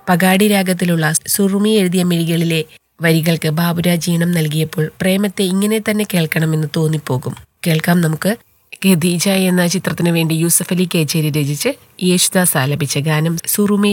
പഗാടി രാഗത്തിലുള്ള സുറുമി എഴുതിയ മിഴികളിലെ വരികൾക്ക് ബാബുരാജ് ഈണം നൽകിയപ്പോൾ പ്രേമത്തെ ഇങ്ങനെ തന്നെ കേൾക്കണമെന്ന് തോന്നിപ്പോകും. കേൾക്കാം നമുക്ക്. ഖദീജ എന്ന ചിത്രത്തിനു വേണ്ടി യൂസഫ് അലി കേച്ചേരി രചിച്ച് യേശുദാസ് ആലപിച്ച ഗാനം സുറുമി